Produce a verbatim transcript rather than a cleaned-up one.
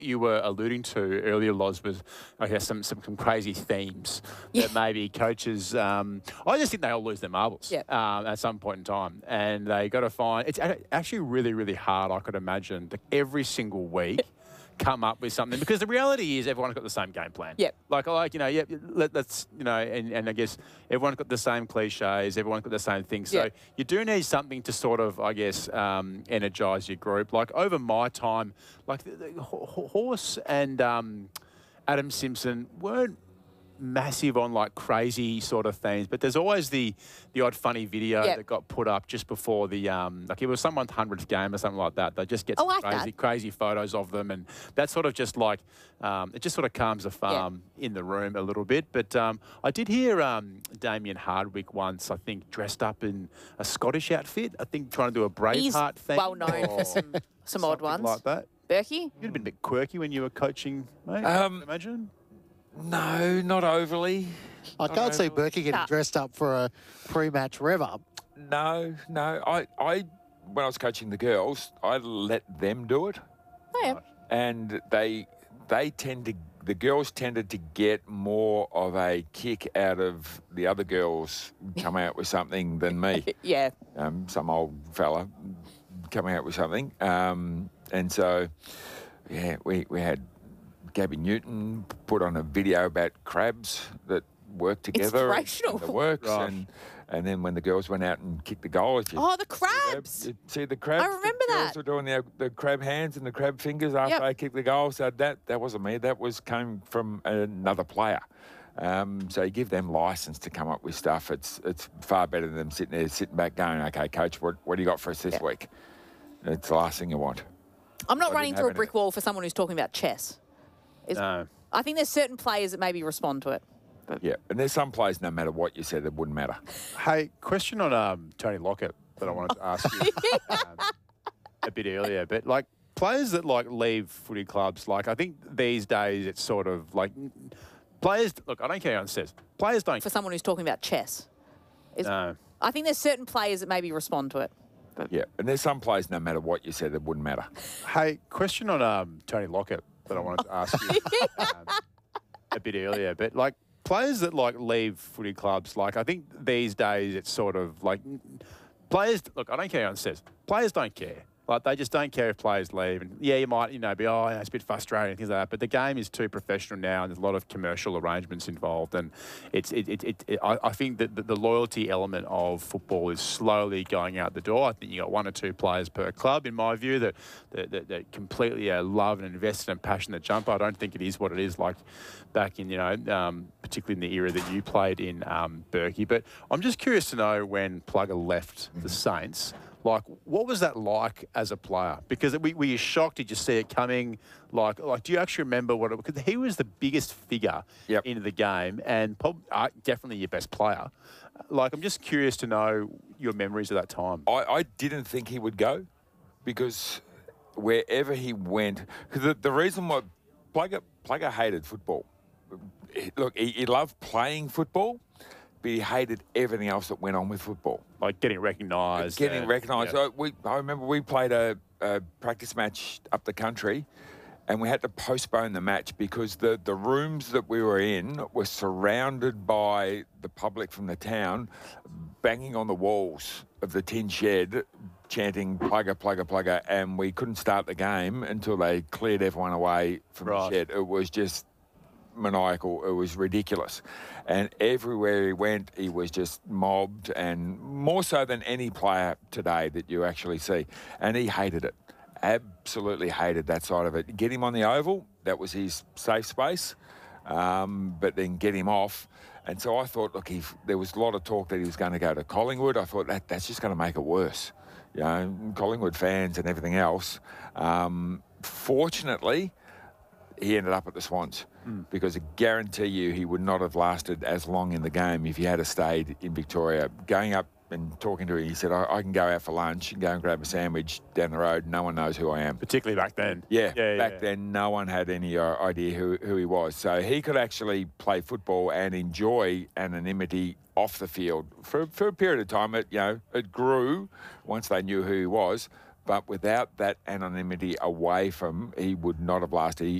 you were alluding to earlier, Loz, was, I guess, some, some, some crazy themes Yeah. that maybe coaches, um, I just think they all lose their marbles Yeah. um, at some point in time. And they got to find, it's a- actually really, really hard, I could imagine, to every single week come up with something. Because the reality is everyone's got the same game plan. Yep. Like, I like, you know, yeah, let, let's, you know, and, and I guess everyone's got the same cliches, everyone's got the same things. So Yeah. you do need something to sort of, I guess, um, energise your group. Like over my time, like the, the Ho- Horse and um, Adam Simpson weren't massive on like crazy sort of themes, but there's always the the odd funny video Yep. that got put up just before the um like it was someone's hundredth game or something like that. They just get I some like crazy that. crazy photos of them, and that sort of just like um it just sort of calms the farm in the room a little bit. But um I did hear um Damien Hardwick once, I think, dressed up in a Scottish outfit. I think trying to do a He's Braveheart thing. well known or for some, some odd something ones. like that. Berkey? You'd have been a bit quirky when you were coaching, mate. Um, imagine. No, not overly. I Not can't see overly. Berkey getting Nah. dressed up for a pre-match rev up. No, no. I, I, when I was coaching the girls, I let them do it, Oh, yeah. and they, they tend to. The girls tended to get more of a kick out of the other girls come out with something than me. Yeah. Um, some old fella coming out with something, um, and so yeah, we we had Gabby Newton put on a video about crabs that work together. and- Inspirational. and the works, Gosh. and and then when the girls went out and kicked the goals, you, Oh, the see the- crabs. you see the crabs. I remember the girls that. were doing the, the crab hands and the crab fingers after Yep. they kicked the goal. So that that wasn't me. That was came from another player. Um, so you give them license to come up with stuff. It's it's far better than them sitting there, sitting back, going, "Okay, coach, what what do you got for us this Yeah. week?" It's the last thing you want. I'm not I running didn't through a have brick anything. wall for someone who's talking about chess. Is- No. I think there's certain players that maybe respond to it. Yeah, and there's some players, no matter what you said, it wouldn't matter. Hey, question on um, Tony Lockett that I wanted to ask you um, a bit earlier. But like players that like leave footy clubs, like I think these days it's sort of like players. Look, I don't care what it says. Players don't. For someone who's talking about chess. Is- No. I think there's certain players that maybe respond to it. Yeah, and there's some players, no matter what you said, it wouldn't matter. Hey, question on um, Tony Lockett that I wanted to ask you um, a bit earlier. But like players that like leave footy clubs, like I think these days it's sort of like players. Look, I don't care what it says. Players don't care. Like they just don't care if players leave. And yeah, you might, you know, be oh, it's a bit frustrating and things like that. But the game is too professional now, and there's a lot of commercial arrangements involved. And it's, it, it, it, it I, I think that the, the loyalty element of football is slowly going out the door. I think you got one or two players per club, in my view, that that, that, that completely uh, love and invested and passionate jumper. I don't think it is what it is like back in, you know, um, particularly in the era that you played in, um, Berkey. But I'm just curious to know when Plugger left the Saints. Like, what was that like as a player? Because we, were you shocked? Did you see it coming? Like, like, do you actually remember what it? Because he was the biggest figure Yep. into the game, and prob- uh, definitely your best player. Like, I'm just curious to know your memories of that time. I, I didn't think he would go because wherever he went, because the, the reason why Plugger, Plugger hated football. He- Look, he, he loved playing football, but he hated everything else that went on with football. Like getting recognised. Getting and- recognised. yeah. So we, I remember we played a, a practice match up the country, and we had to postpone the match because the, the rooms that we were in were surrounded by the public from the town, banging on the walls of the tin shed, chanting "Plugger, Plugger, Plugger," and we couldn't start the game until they cleared everyone away from Right. the shed. It was just maniacal. It was ridiculous. And everywhere he went, he was just mobbed, and more so than any player today that you actually see. And he hated it. Absolutely hated that side of it. Get him on the oval, that was his safe space. Um, but then get him off. And so I thought, look, if there was a lot of talk that he was going to go to Collingwood. I thought that that's just going to make it worse. You know, Collingwood fans and everything else. Um, fortunately, he ended up at the Swans Mm. because I guarantee you he would not have lasted as long in the game if he had stayed in Victoria. Going up and talking to him, he said, I, I can go out for lunch and go and grab a sandwich down the road. No one knows who I am. Particularly back then. Yeah, Yeah, back yeah. then no one had any uh, idea who, who he was. So he could actually play football and enjoy anonymity off the field for, for a period of time. It, you know, it grew once they knew who he was. But without that anonymity away from, he would not have lasted. He,